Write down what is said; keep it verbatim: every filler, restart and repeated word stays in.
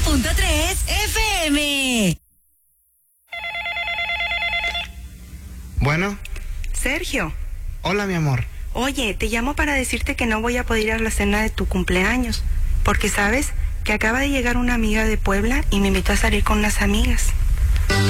punto tres F M. Bueno. Sergio. Hola, mi amor. Oye, te llamo para decirte que no voy a poder ir a la cena de tu cumpleaños, porque sabes que acaba de llegar una amiga de Puebla y me invitó a salir con unas amigas.